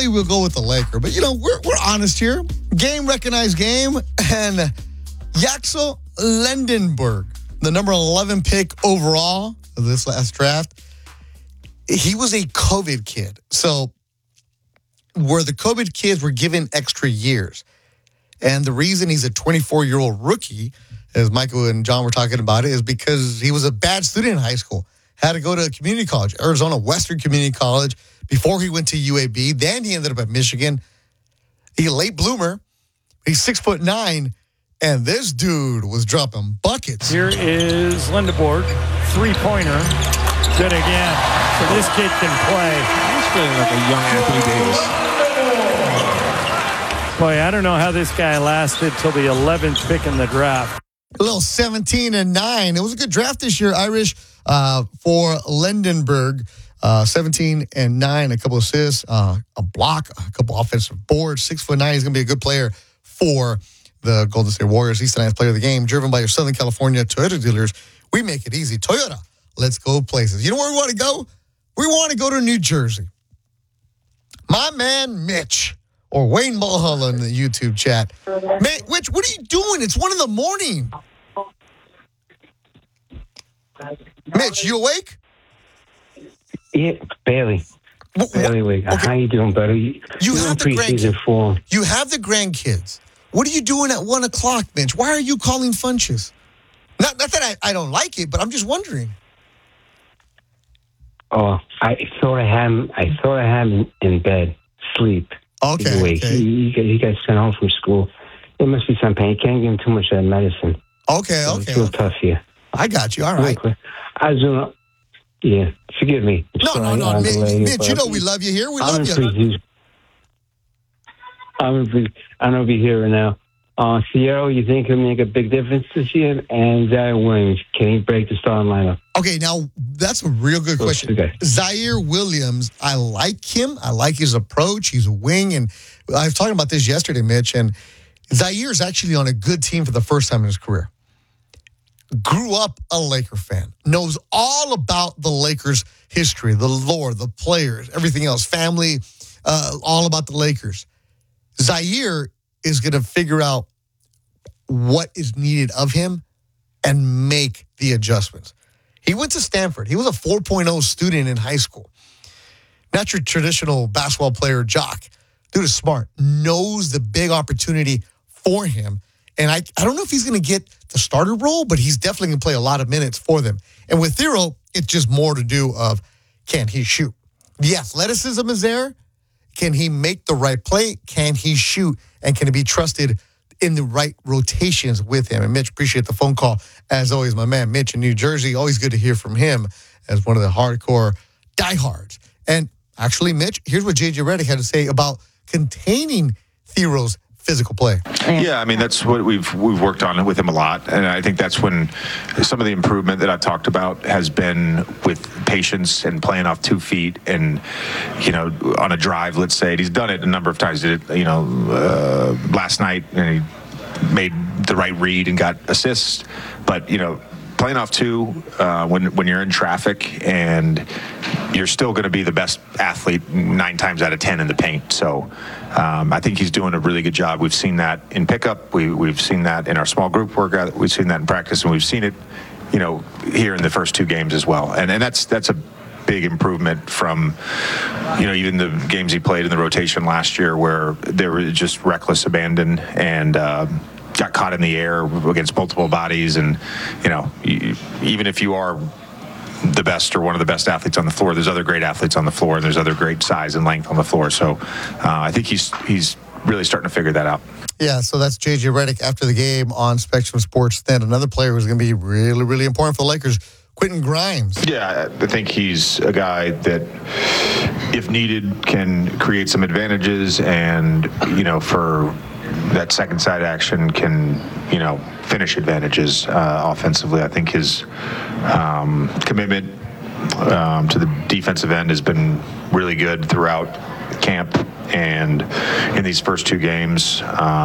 normally we'll go with the Laker, but we're honest here. Game recognized game, and Yaxel Lendenberg, the number 11 pick overall of this last draft, he was a COVID kid. So where the COVID kids were given extra years. And the reason he's a 24-year-old rookie, as Michael and John were talking about it, is because he was a bad student in high school. Had to go to a community college, Arizona Western Community College, before he went to UAB. Then he ended up at Michigan. He's a late bloomer. He's 6'9", and this dude was dropping buckets. Here is Lindeborg, three-pointer. Good again. So this kid can play. He's feeling like a young Anthony Davis. Boy, I don't know how this guy lasted till the 11th pick in the draft. A little 17-9. It was a good draft this year, Irish, for Lendenberg. 17-9, a couple assists, a block, a couple offensive boards. 6'9". He's going to be a good player for the Golden State Warriors. He's tonight's player of the game, driven by your Southern California Toyota dealers. We make it easy. Toyota, let's go places. You know where we want to go? We want to go to New Jersey. My man Mitch, or Wayne Mulholland in the YouTube chat. Mitch, what are you doing? It's 1 a.m. Mitch, you awake? Yeah, barely. Barely awake. Okay. How you doing, buddy? You have the preseason form. You have the grandkids. What are you doing at 1 o'clock, Mitch? Why are you calling Funches? Not that I don't like it, but I'm just wondering. Oh, I thought I had him in bed, sleep. Okay. Awake. He got sent home from school. There must be some pain. You can't give him too much of that medicine. Okay. It's real tough here. I got you. All right. I was doing. Yeah, forgive me. No. Mitch, you know we love you here. We love you. I'm gonna be here right now. Sierra, you think he'll make a big difference this year? And Zaire Williams, can he break the starting lineup? Okay, now that's a real good question. Okay. Zaire Williams, I like him. I like his approach. He's a wing, and I was talking about this yesterday, Mitch. And Zaire is actually on a good team for the first time in his career. Grew up a Laker fan, knows all about the Lakers' history, the lore, the players, everything else, family, all about the Lakers. Zaire is going to figure out what is needed of him and make the adjustments. He went to Stanford. He was a 4.0 student in high school. Not your traditional basketball player jock. Dude is smart, knows the big opportunity for him. And I don't know if he's going to get the starter role, but he's definitely going to play a lot of minutes for them. And with Thero, it's just more to do of, can he shoot? The athleticism is there. Can he make the right play? Can he shoot? And can he be trusted in the right rotations with him? And Mitch, appreciate the phone call. As always, my man Mitch in New Jersey. Always good to hear from him as one of the hardcore diehards. And actually, Mitch, here's what J.J. Redick had to say about containing Thero's physical play. Yeah, I mean, that's what we've worked on with him a lot. And I think that's when some of the improvement that I've talked about has been with patience and playing off 2 feet and, on a drive, let's say. And he's done it a number of times. Did it, last night, and he made the right read and got assists. But, playing off 2 when you're in traffic, and you're still going to be the best athlete 9 times out of 10 in the paint. So I think he's doing a really good job. We've seen that in pickup. We've seen that in our small group workout. We've seen that in practice, and we've seen it, here in the first 2 games as well. And that's a big improvement from, even the games he played in the rotation last year where there was just reckless abandon and got caught in the air against multiple bodies. And, even if you are the best or one of the best athletes on the floor, there's other great athletes on the floor, and there's other great size and length on the floor. So I think he's really starting to figure that out. Yeah, so that's J.J. Redick after the game on Spectrum Sports. Then another player who's going to be really, really important for the Lakers, Quentin Grimes. Yeah, I think he's a guy that, if needed, can create some advantages, and, for that second side action can, finish advantages offensively. I think his commitment to the defensive end has been really good throughout camp and in these first 2 games.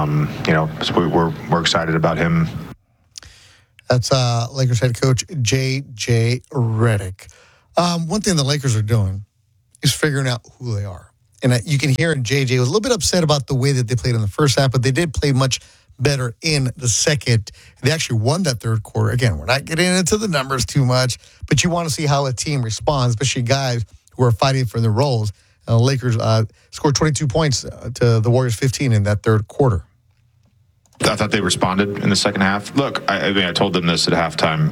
So we're excited about him. That's Lakers head coach J.J. Redick. One thing the Lakers are doing is figuring out who they are. And you can hear JJ was a little bit upset about the way that they played in the first half, but they did play much better in the second. They actually won that third quarter. Again, we're not getting into the numbers too much, but you want to see how a team responds, especially guys who are fighting for their roles. Lakers scored 22 points to the Warriors 15 in that third quarter. I thought they responded in the second half. Look, I told them this at halftime.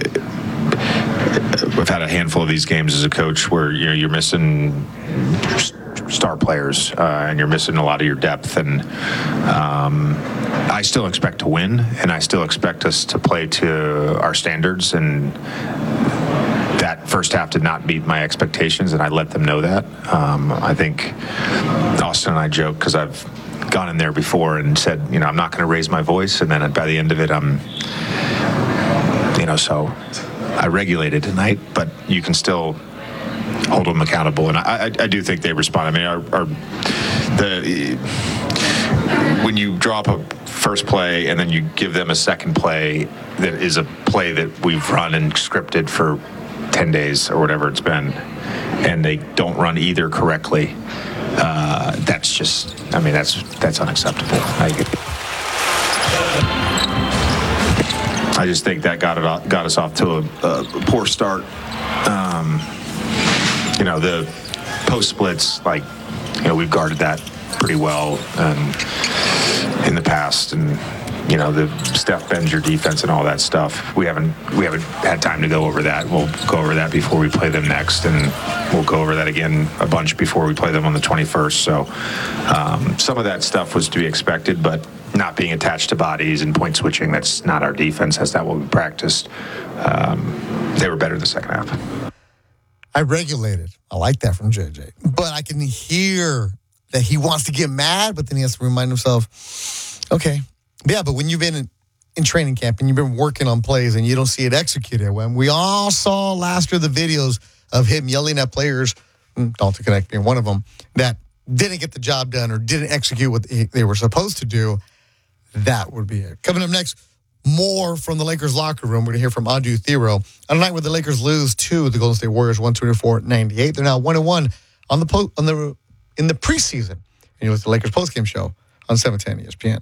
I've had a handful of these games as a coach where you're missing star players and you're missing a lot of your depth. And I still expect to win, and I still expect us to play to our standards. And that first half did not meet my expectations, and I let them know that. I think Austin and I joke because I've gone in there before and said, I'm not going to raise my voice, and then by the end of it, so I regulated tonight, but you can still hold them accountable, and I do think they respond. I mean, when you draw up a first play and then you give them a second play that is a play that we've run and scripted for 10 days or whatever it's been, and they don't run either correctly, that's just, that's unacceptable. I just think that got us off to a poor start. The post splits, we've guarded that pretty well in the past, and the Steph bends your defense and all that stuff. We haven't had time to go over that. We'll go over that before we play them next, and we'll go over that again a bunch before we play them on the 21st. So some of that stuff was to be expected, but not being attached to bodies and point switching, that's not our defense. That's not what we practiced. They were better the second half. I regulated. I like that from JJ. But I can hear that he wants to get mad, but then he has to remind himself, okay. Yeah, but when you've been in training camp and you've been working on plays and you don't see it executed, when we all saw last year the videos of him yelling at players, Dalton Knecht being one of them, that didn't get the job done or didn't execute what they were supposed to do, that would be it. Coming up next, more from the Lakers locker room. We're going to hear from Adu Thiro. On a night where the Lakers lose to the Golden State Warriors 124-98. They're now 1-1 in the preseason. And you're with the Lakers postgame show on 710 ESPN.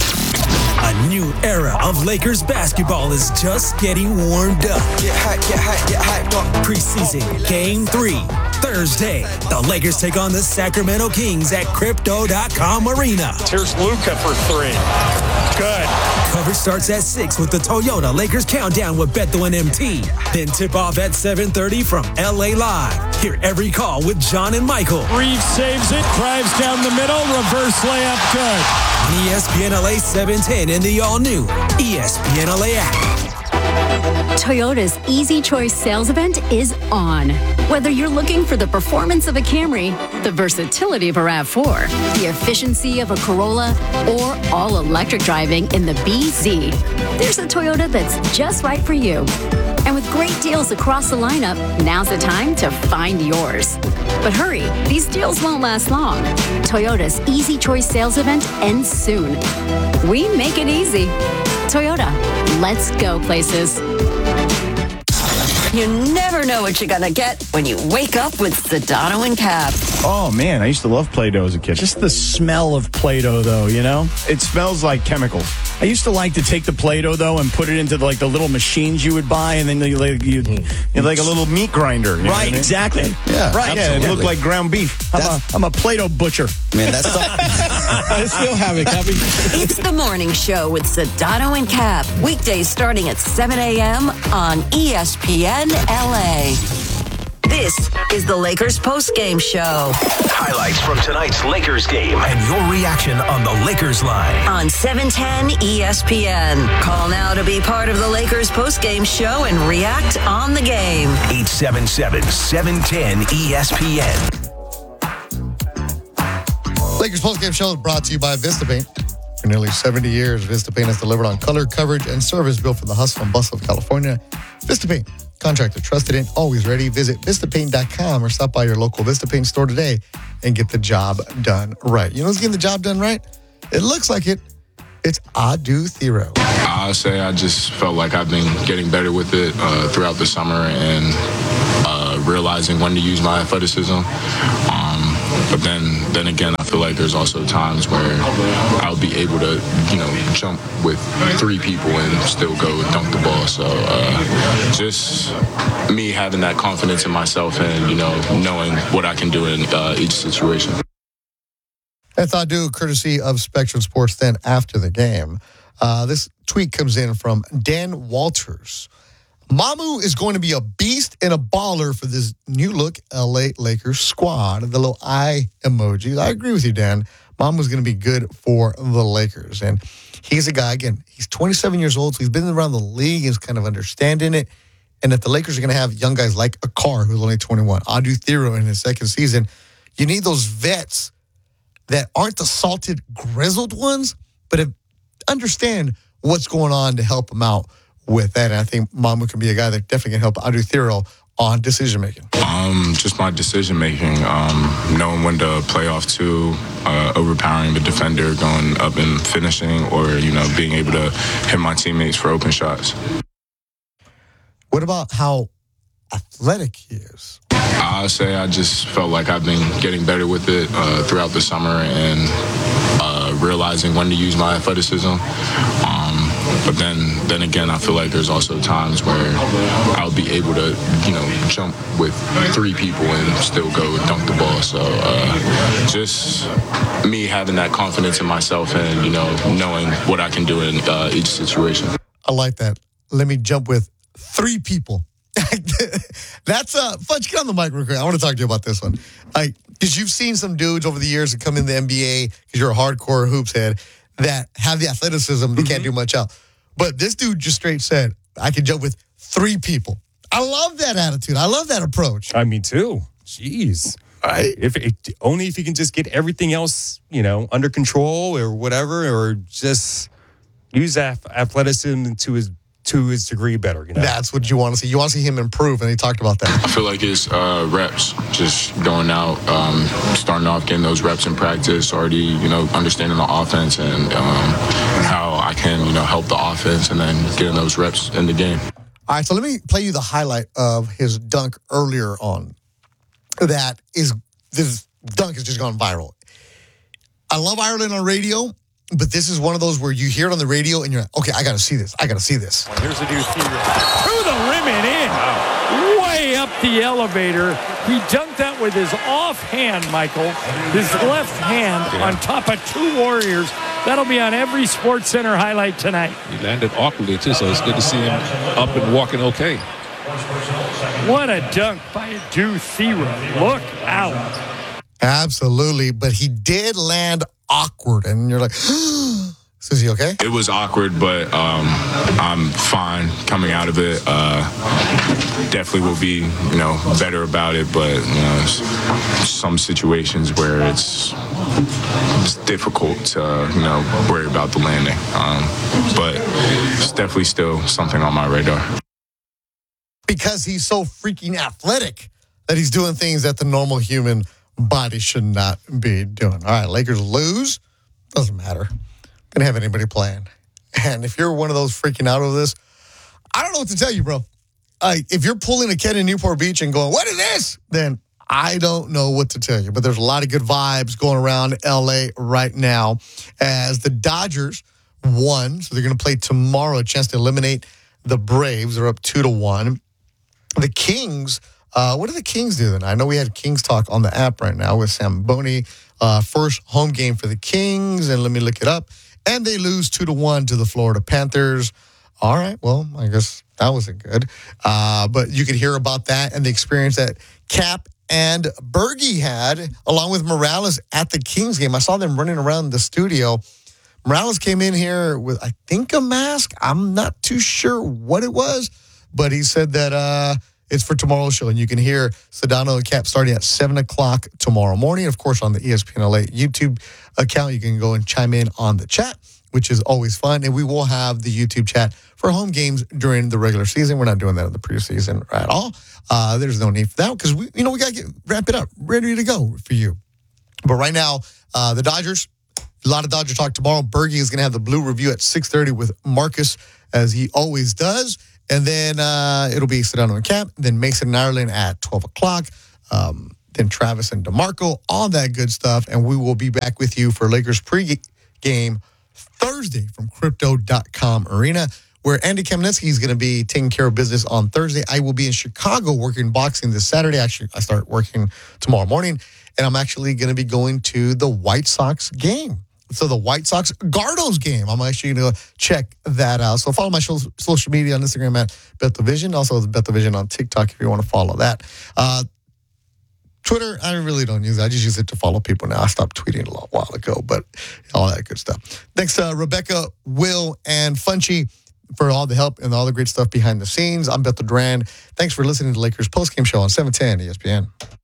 A new era of Lakers basketball is just getting warmed up. Get hyped up. Preseason Game 3, Thursday. The Lakers take on the Sacramento Kings at Crypto.com Arena. Here's Luka for three. Good. Coverage starts at 6 with the Toyota Lakers Countdown with Beto and MT. Then tip off at 7:30 from LA Live. Hear every call with John and Michael. Reeves saves it, drives down the middle, reverse layup, good. On ESPN LA 710 and the all-new ESPN LA app. Toyota's Easy Choice sales event is on. Whether you're looking for the performance of a Camry, the versatility of a RAV4, the efficiency of a Corolla, or all-electric driving in the BZ, there's a Toyota that's just right for you. And with great deals across the lineup, now's the time to find yours. But hurry, these deals won't last long. Toyota's Easy Choice sales event ends soon. We make it easy. Toyota, let's go places. You never know what you're going to get when you wake up with Sedano and Cap. Oh, man, I used to love Play-Doh as a kid. Just the smell of Play-Doh, though, It smells like chemicals. I used to like to take the Play-Doh, though, and put it into, the little machines you would buy, and then you'd like a little meat grinder. Right, exactly. Yeah, right. Yeah, it looked like ground beef. I'm a Play-Doh butcher. Man, that's I still have it, Cappy. It's the morning show with Sedano and Cap. Weekdays starting at 7 a.m. on ESPN LA. This is the Lakers postgame show. Highlights from tonight's Lakers game and your reaction on the Lakers line. On 710 ESPN. Call now to be part of the Lakers postgame show and react on the game. 877-710 ESPN. Lakers postgame show is brought to you by VistaPaint. For nearly 70 years, VistaPaint has delivered on color, coverage, and service built for the hustle and bustle of California. VistaPaint, contractor trusted and always ready. Visit VistaPaint.com or stop by your local VistaPaint store today and get the job done right. You know who's getting the job done right? It looks like it. It's Adu Thiro. I'll say I just felt like I've been getting better with it throughout the summer and realizing when to use my athleticism. But then again, I feel like there's also times where I'll be able to, jump with 3 people and still go dunk the ball. So just me having that confidence in myself and, knowing what I can do in each situation. That's I do, courtesy of Spectrum Sports then after the game. This tweet comes in from Dan Walters. Mamu is going to be a beast and a baller for this new look LA Lakers squad. The little eye emoji. I agree with you, Dan. Mamu's going to be good for the Lakers. And he's a guy, again, he's 27 years old, so he's been around the league, he's kind of understanding it. And if the Lakers are going to have young guys like Akar, who's only 21, Adu Thero in his second season, you need those vets that aren't the salted, grizzled ones, but understand what's going on to help them out with that. And I think Mamu can be a guy that definitely can help Adu Thero on decision-making. Just my decision-making, knowing when to play off two, overpowering the defender, going up and finishing, or, being able to hit my teammates for open shots. What about how athletic he is? I'll say I just felt like I've been getting better with it throughout the summer and realizing when to use my athleticism. But then again, I feel like there's also times where I'll be able to, jump with 3 people and still go dunk the ball. So just me having that confidence in myself and, knowing what I can do in each situation. I like that. Let me jump with 3 people. That's Fudge, get on the mic real quick. I want to talk to you about this one. Because you've seen some dudes over the years that come in the NBA, because you're a hardcore hoops head, that have the athleticism, they can't do much else. But this dude just straight said, I can jump with 3 people. I love that attitude. I love that approach. Me too. Jeez. Only if you can just get everything else, under control or whatever, or just use athleticism to his degree better. That's what you want to see. You want to see him improve, and he talked about that. I feel like it's reps, just going out, starting off, getting those reps in practice, already, understanding the offense and how I can, help the offense, and then getting those reps in the game. All right, so let me play you the highlight of his dunk earlier on. This dunk has just gone viral. I love Ireland on radio, but this is one of those where you hear it on the radio and you're like, okay, I got to see this. Here's a new theory. To the rim and in. Way up the elevator. He dunked that with his offhand, Michael. His left hand on top of 2 Warriors. That'll be on every SportsCenter highlight tonight. He landed awkwardly, too, so it's good to see him up and walking okay. What a dunk by Adu Thero. Look out. Absolutely, but he did land awkward, and you're like, so is he okay? It was awkward, but I'm fine coming out of it. Definitely will be, better about it, but some situations where it's difficult to, worry about the landing. But it's definitely still something on my radar. Because he's so freaking athletic that he's doing things that the normal human body should not be doing. All right, Lakers lose. Doesn't matter. Didn't have anybody playing. And if you're one of those freaking out over this, I don't know what to tell you, bro. If you're pulling a kid in Newport Beach and going, what is this? Then I don't know what to tell you. But there's a lot of good vibes going around L.A. right now as the Dodgers won. So they're going to play tomorrow, a chance to eliminate the Braves. They're up 2-1. The Kings, what do the Kings do then? I know we had Kings Talk on the app right now with Sam Boney. First home game for the Kings, and let me look it up. And they lose 2-1 to the Florida Panthers. All right, well, I guess that wasn't good. But you could hear about that and the experience that Cap and Bergie had, along with Morales at the Kings game. I saw them running around the studio. Morales came in here with, I think, a mask. I'm not too sure what it was, but he said that it's for tomorrow's show, and you can hear Sedano and Cap starting at 7 o'clock tomorrow morning. Of course, on the ESPN LA YouTube account, you can go and chime in on the chat, which is always fun. And we will have the YouTube chat for home games during the regular season. We're not doing that in the preseason at all. There's no need for that because we got to wrap it up, ready to go for you. But right now, the Dodgers, a lot of Dodger talk tomorrow. Bergie is going to have the Blue Review at 6:30 with Marcus, as he always does. And then it'll be Sedano and Cap. Then Mason and Ireland at 12 o'clock. then Travis and DeMarco, all that good stuff. And we will be back with you for Lakers pregame Thursday from Crypto.com Arena, where Andy Kamenetsky is going to be taking care of business on Thursday. I will be in Chicago working boxing this Saturday. Actually, I start working tomorrow morning, and I'm actually going to be going to the White Sox game. So the White Sox Gardos game. I'm actually going to check that out. So follow my social media on Instagram at BetTheVision. Also, BetTheVision on TikTok if you want to follow that. Twitter, I really don't use it. I just use it to follow people now. I stopped tweeting a while ago, but all that good stuff. Thanks to Rebecca, Will, and Funchy for all the help and all the great stuff behind the scenes. I'm Beto Duran. Thanks for listening to Lakers postgame show on 710 ESPN.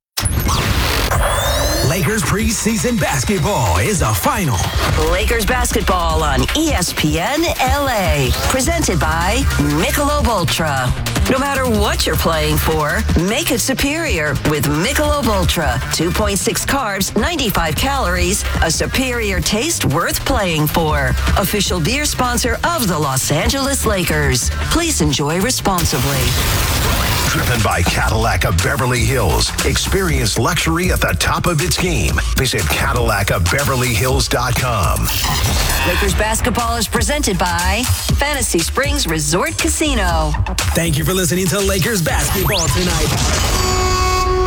Lakers preseason basketball is a final. Lakers basketball on ESPN LA. Presented by Michelob Ultra. No matter what you're playing for, make it superior with Michelob Ultra. 2.6 carbs, 95 calories, a superior taste worth playing for. Official beer sponsor of the Los Angeles Lakers. Please enjoy responsibly. Driven by Cadillac of Beverly Hills. Experience luxury at the top of its game. Visit CadillacofBeverlyHills.com. Lakers basketball is presented by Fantasy Springs Resort Casino. Thank you for listening to Lakers basketball tonight.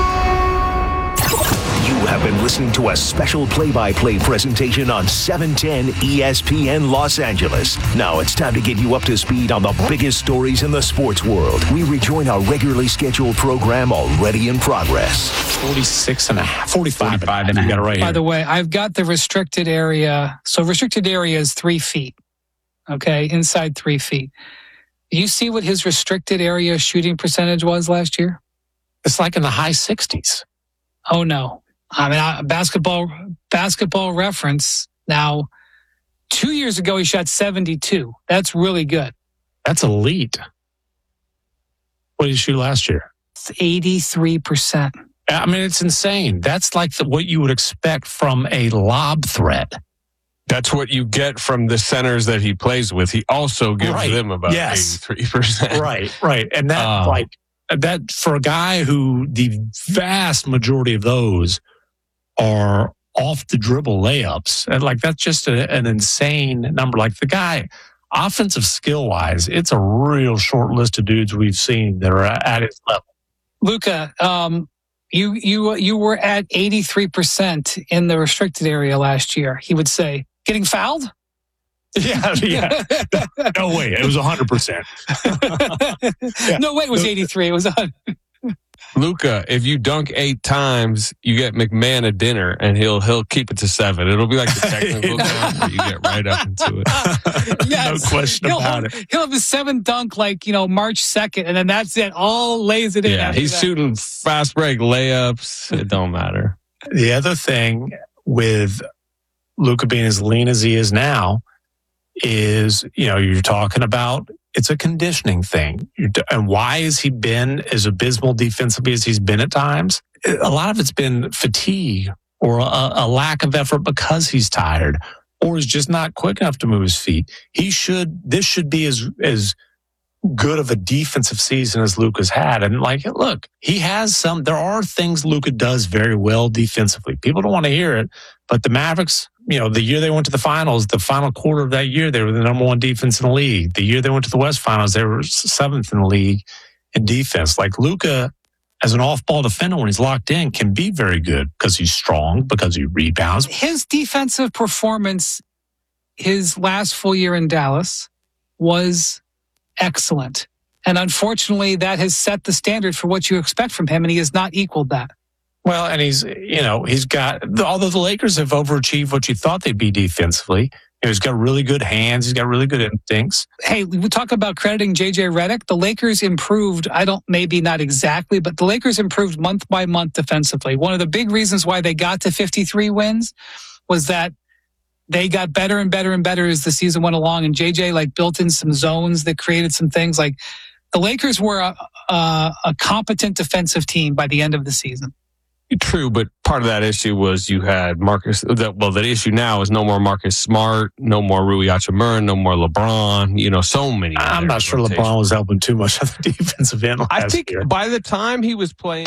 You have been listening to a special play-by-play presentation on 710 ESPN Los Angeles. Now it's time to get you up to speed on the biggest stories in the sports world. We rejoin our regularly scheduled program already in progress. 45 and a half. You got it right here. By the way, I've got the restricted area. So restricted area is 3 feet. Okay, inside 3 feet. You see what his restricted area shooting percentage was last year? It's like in the high 60s. Oh, no. I mean, basketball reference. Now, 2 years ago, he shot 72. That's really good. That's elite. What did he shoot last year? It's 83%. I mean, it's insane. That's like what you would expect from a lob threat. That's what you get from the centers that he plays with. He also gives them about 83%. Right. And that, that for a guy who the vast majority of those are off the dribble layups, and that's just an insane number. Like the guy, offensive skill wise, it's a real short list of dudes we've seen that are at his level. Luka, you were at 83% in the restricted area last year. He would say, getting fouled? Yeah. No way. It was 100%. No way. It was 83. It was 100. Luka, if you dunk 8 times, you get McMahon a dinner, and he'll keep it to 7. It'll be like the technical game where you get right up into it. Yes. No question about it. He'll have a 7 dunk March 2nd, and then that's it. All lays it in. Yeah, he's shooting fast break layups. It don't matter. The other thing with Luka being as lean as he is now is, you're talking about it's a conditioning thing. And why has he been as abysmal defensively as he's been at times? A lot of it's been fatigue or a lack of effort because he's tired or is just not quick enough to move his feet. This should be as good of a defensive season as Luka's had. And look, he has there are things Luka does very well defensively. People don't want to hear it, but the Mavericks, the year they went to the finals, the final quarter of that year, they were the number 1 defense in the league. The year they went to the West Finals, they were 7th in the league in defense. Luka, as an off-ball defender, when he's locked in, can be very good because he's strong, because he rebounds. His defensive performance, his last full year in Dallas, was excellent. And unfortunately, that has set the standard for what you expect from him, and he has not equaled that. Well, and he's got, although the Lakers have overachieved what you thought they'd be defensively, he's got really good hands. He's got really good instincts. Hey, we talk about crediting JJ Redick. The Lakers improved, maybe not exactly, but the Lakers improved month by month defensively. One of the big reasons why they got to 53 wins was that they got better and better and better as the season went along. And JJ built in some zones that created some things. The Lakers were a competent defensive team by the end of the season. True, but part of that issue was you had Marcus. The issue now is no more Marcus Smart, no more Rui Hachimura, no more LeBron. So many. I'm not sure LeBron was helping too much on the defensive end. I think by the time he was playing.